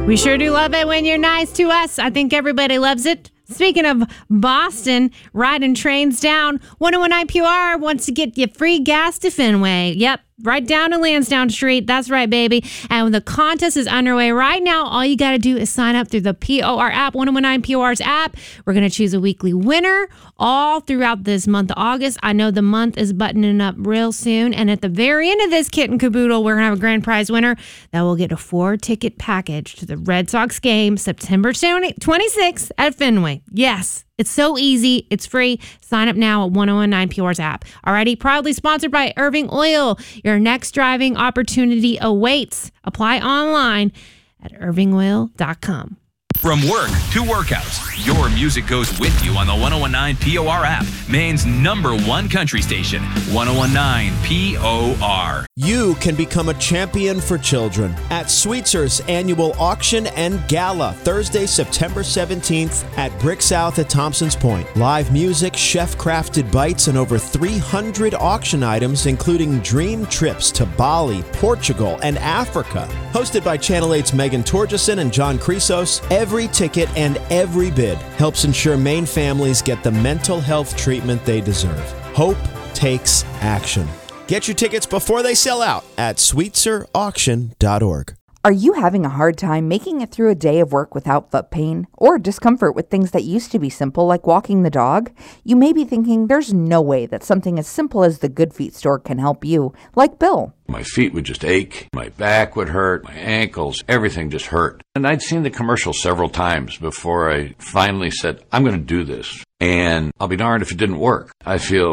We sure do love it when you're nice to us. I think everybody loves it. Speaking of Boston, riding trains down, 1019 PR wants to get you free gas to Fenway. Yep, right down to Lansdowne Street. That's right, baby. And the contest is underway right now. All you got to do is sign up through the POR app, 1019 POR's app. We're going to choose a weekly winner all throughout this month of August. I know the month is buttoning up real soon. And at the very end of this kit and caboodle, we're going to have a grand prize winner that will get a 4-ticket package to the Red Sox game September 26th at Fenway. Yes, it's so easy. It's free. Sign up now at 1019 POR's app. Alrighty, proudly sponsored by Irving Oil. Your next driving opportunity awaits. Apply online at irvingoil.com. From work to workouts, your music goes with you on the 1019 POR app, Maine's #1 country station, 1019 POR. You can become a champion for children at Sweetzer's annual auction and gala, Thursday, September 17th at Brick South at Thompson's Point. Live music, chef-crafted bites, and over 300 auction items, including dream trips to Bali, Portugal, and Africa. Hosted by Channel 8's Megan Torgeson and John Chrysos, every ticket and every bid helps ensure Maine families get the mental health treatment they deserve. Hope takes action. Get your tickets before they sell out at sweetzerauction.org. Are you having a hard time making it through a day of work without foot pain or discomfort with things that used to be simple like walking the dog? You may be thinking there's no way that something as simple as the Good Feet store can help you, like Bill. My feet would just ache, my back would hurt, my ankles, everything just hurt. And I'd seen the commercial several times before I finally said, I'm going to do this. And I'll be darned if it didn't work. I feel